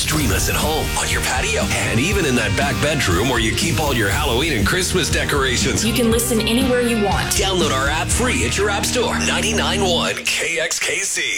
Stream us at home, on your patio, and even in that back bedroom where you keep all your Halloween and Christmas decorations. You can listen anywhere you want. Download our app free at your app store. 99.1 KXKC.